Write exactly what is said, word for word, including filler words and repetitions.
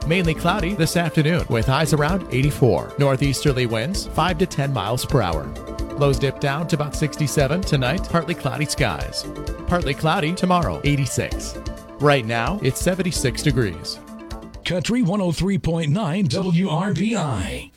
Mainly cloudy this afternoon with highs around eighty-four. Northeasterly winds five to ten miles per hour. Lows dip down to about sixty-seven tonight. Partly cloudy skies. Partly cloudy tomorrow, eighty-six. Right now, it's seventy-six degrees. Country one oh three point nine W R B I.